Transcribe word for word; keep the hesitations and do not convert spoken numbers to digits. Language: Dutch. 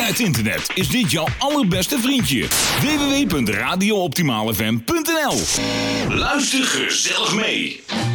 Via het internet is dit jouw allerbeste vriendje. w w w punt radio optimaal f m punt n l. Luister gezellig mee.